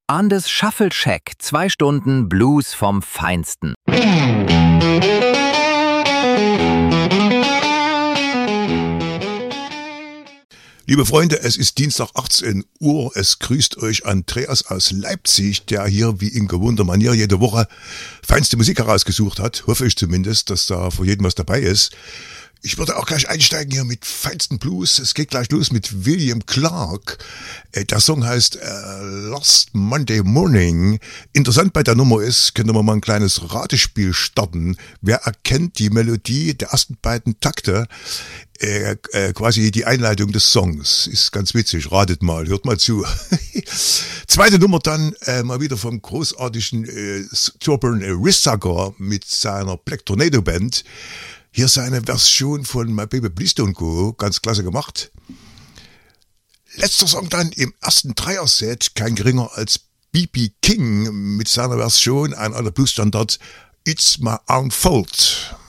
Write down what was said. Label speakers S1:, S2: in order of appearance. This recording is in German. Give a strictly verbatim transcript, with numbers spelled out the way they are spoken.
S1: Andes Shuffle Shack, zwei Stunden Blues vom Feinsten.
S2: Liebe Freunde, es ist Dienstag achtzehn Uhr. Es grüßt euch Andreas aus Leipzig, der hier wie in gewohnter Manier jede Woche feinste Musik herausgesucht hat. Hoffe ich zumindest, dass da für jeden was dabei ist. Ich würde auch gleich einsteigen hier mit feinsten Blues. Es geht gleich los mit William Clark. Der Song heißt äh, Last Monday Morning. Interessant bei der Nummer ist, können wir mal ein kleines Ratespiel starten. Wer erkennt die Melodie der ersten beiden Takte? Äh, äh, quasi die Einleitung des Songs. Ist ganz witzig. Ratet mal, hört mal zu. Zweite Nummer dann äh, mal wieder vom großartigen äh, Thorburn Rissager mit seiner Black Tornado Band. Hier seine Version von My Baby Please Don't Go, ganz klasse gemacht. Letzter Song dann im ersten Dreier-Set, kein geringer als B B King mit seiner Version, ein alter Blues-Standard, It's My Own Fault.